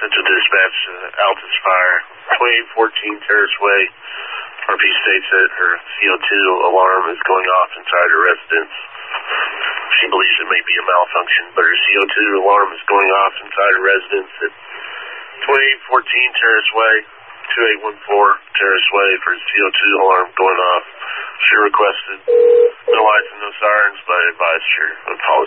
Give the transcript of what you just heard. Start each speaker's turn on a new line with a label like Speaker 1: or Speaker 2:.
Speaker 1: Central Dispatch, Altus Fire, 2814 Terrace Way. RP states that her CO2 alarm is going off inside her residence. She believes it may be a malfunction, but her CO2 alarm is going off inside her residence at 2814 Terrace Way, 2814 Terrace Way for CO2 alarm going off. She requested no lights and no sirens, but I advised her. Apologies.